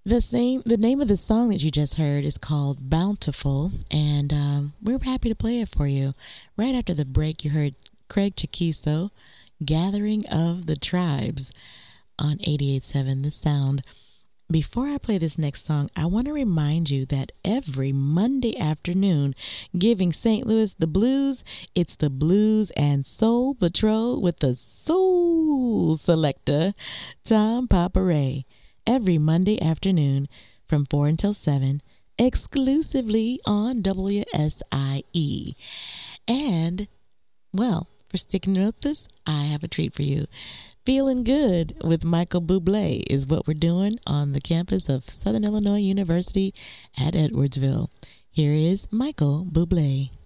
The name of the song that you just heard is called Bountiful, and we're happy to play it for you. Right after the break, you heard Craig Chaquiso, Gathering of the Tribes on 88.7 The Sound. Before I play this next song, I want to remind you that every Monday afternoon, giving St. Louis the blues, it's the Blues and Soul Patrol with the Soul Selector, Tom Paparay. Every Monday afternoon from 4 until 7, exclusively on WSIE. And, well, for sticking with us, I have a treat for you. Feeling Good with Michael Bublé is what we're doing on the campus of Southern Illinois University at Edwardsville. Here is Michael Bublé.